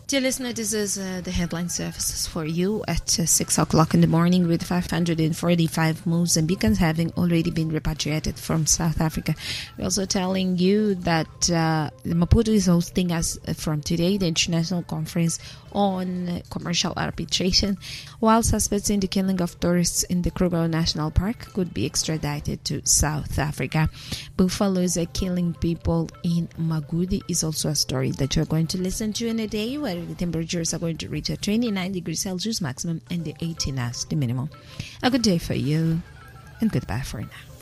Dear listener, this is the headline services for you at 6 o'clock in the morning, with 545 Mozambicans having already been repatriated from South Africa. We're also telling you that Maputo is hosting us from today the International Conference on Commercial Arbitration, while suspects in the killing of tourists in the Kruger National Park could be extradited to South Africa. Buffaloes are killing people in Magudi is also a story that you're going to listen to in a day where the temperatures are going to reach a 29 degrees Celsius maximum and the 18 as the minimum. A good day for you, and goodbye for now.